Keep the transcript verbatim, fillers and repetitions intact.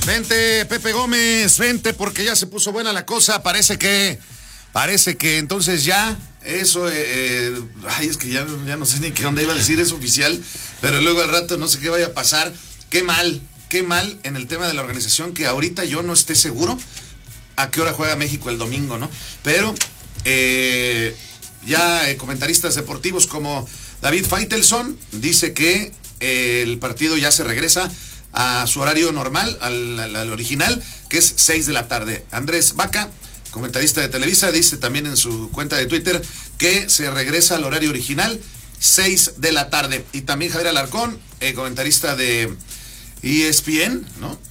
Vente, Pepe Gómez, vente, porque ya se puso buena la cosa. Parece que, parece que entonces ya, eso, eh, eh, ay, es que ya, ya no sé ni qué onda iba a decir, es oficial, pero luego al rato no sé qué vaya a pasar. Qué mal, qué mal en el tema de la organización, que ahorita yo no esté seguro a qué hora juega México el domingo, ¿no? Pero, eh, ya eh, comentaristas deportivos como David Faitelson dice que eh, el partido ya se regresa a su horario normal, al, al, al original, que es seis de la tarde. Andrés Vaca, comentarista de Televisa, dice también en su cuenta de Twitter que se regresa al horario original, seis de la tarde. Y también Javier Alarcón, eh, comentarista de E S P N, ¿no?